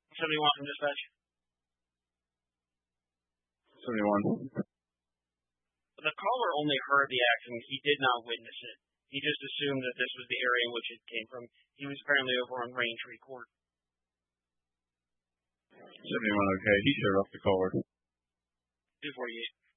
71 dispatch. 71. The caller only heard the accident. He did not witness it. He just assumed that this was the area in which it came from. He was apparently over on Raintree Court. 71, okay. He showed up the caller. 248.